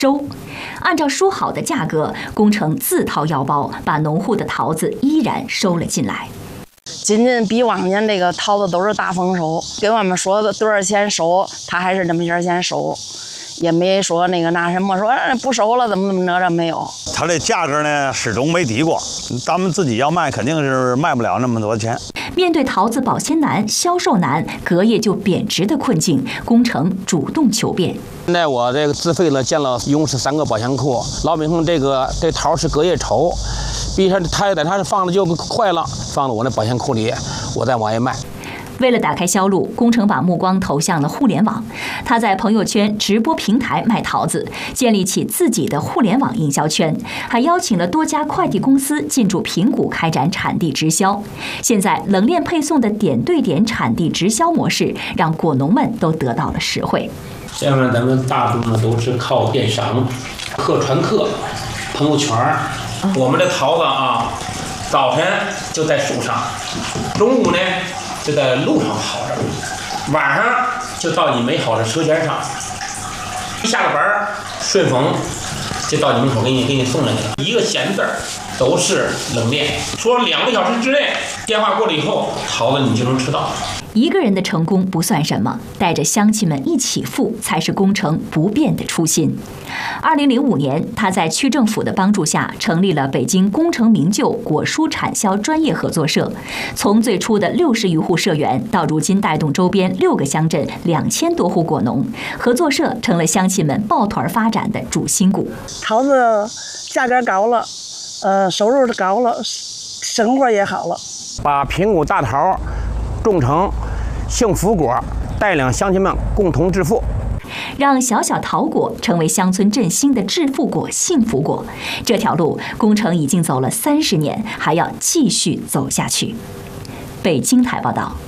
周。按照说好的价格，工程自掏腰包把农户的桃子依然收了进来。 今年比往年这个桃子都是大丰收，跟我们说的多少钱收，他还是这么些钱收，也没说那个拿什么说不收了怎么着没有。 它的价格呢始终没低过，咱们自己要卖肯定是卖不了那么多钱。 面对桃子保鲜难、销售难、隔夜就贬值的困境，工程主动求变。 现在我这个自费了建了一共是3个保鲜库，老百姓这桃是隔夜抽，比如他在他放了就坏了，放到我那保鲜库里，我再往外卖。 为了打开销路，工程把目光投向了互联网。他在朋友圈直播平台卖桃子，建立起自己的互联网营销圈，还邀请了多家快递公司进驻平谷开展产地直销。现在冷链配送的点对点产地直销模式，让果农们都得到了实惠。 现在咱们大部分都是靠电商、客传客、朋友圈。我们的桃子啊，早晨就在树上，中午呢就在路上跑着，晚上就到你美好的车间上，一下了班顺丰就到你门口给你送来的，一个闲字儿都是冷链，说2个小时之内电话过了以后，桃子你就能吃到。 一个人的成功不算什么，带着乡亲们一起富才是工程不变的初心。2005年，他在区政府的帮助下成立了北京功成名就果蔬产销专业合作社，从最初的60余户社员，到如今带动周边6个乡镇2000多户果农，合作社成了乡亲们抱团发展的主心骨。 桃子价格高了，收入高了，生活也好了。 把平谷大桃种成幸福果，带领乡亲们共同致富， 让小小桃果成为乡村振兴的致富果、幸福果。这条路，工程已经走了30年，还要继续走下去。北京台报道。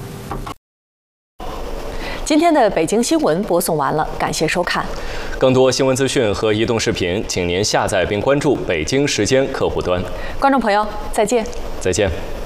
今天的北京新闻播送完了，感谢收看。 更多新闻资讯和移动视频，请您下载并关注北京时间客户端。 观众朋友，再见。 再见。